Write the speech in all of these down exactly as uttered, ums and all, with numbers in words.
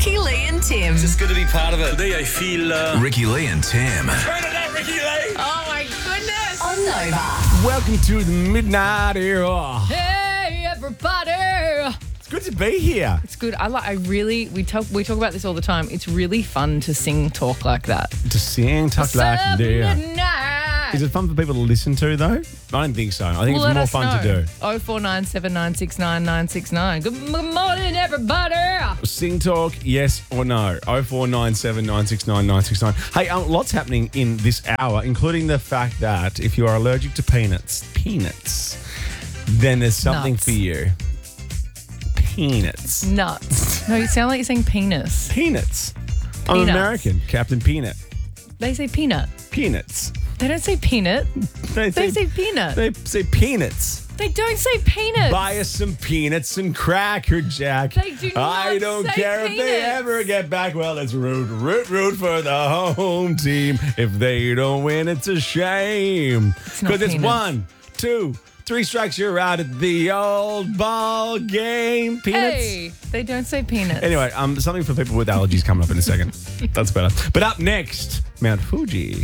Ricky, Lee and Tim. Just good to be part of it. Today I feel... Uh... Ricky, Lee and Tim. Turn it up, Ricky Lee! Oh, my goodness. On Nova. Welcome to the Midnight Era. Hey, everybody. It's good to be here. It's good. I like. I really. We talk. We talk about this all the time. It's really fun to sing talk like that. To sing, talk like that. Midnight. Is it fun for people to listen to, though? I don't think so. I think Well, let it's more us fun know. to do. Oh four nine seven nine six nine nine six nine. Good m- morning, everybody. Sing talk, yes or no? oh four nine seven nine six nine nine six nine. Hey, um, lots happening in this hour, including the fact that if you are allergic to peanuts, peanuts, then there's something Nuts. for you. Peanuts. Nuts. No, you sound like you're saying penis. Peanuts. I'm Peanuts. American, Captain Peanut. They say peanut. Peanuts. They don't say peanut. They, They say peanut. They say peanuts. They don't say peanuts. Buy us some peanuts and Cracker Jack. They do I not don't say care if they peanuts. ever get back. Well, let's root, root, root for the home team. If they don't win, it's a shame. It's not Because it's peanuts. one, two, three strikes, you're out at the old ball game. Peanuts. Hey, they don't say peanuts. Anyway, um, something for people with allergies coming up in a second. That's better. But up next, Mount Fuji.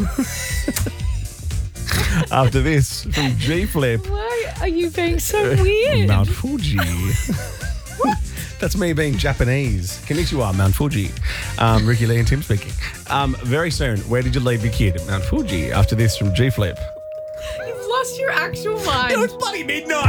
After this, from G Flip. Why are you being so weird? Mount Fuji. That's me being Japanese. Konnichiwa, Mount Fuji. Um, Ricky Lee and Tim speaking. Um, very soon, where did you leave your kid? Mount Fuji. After this, from G Flip. You've lost your actual mind. It was bloody midnight.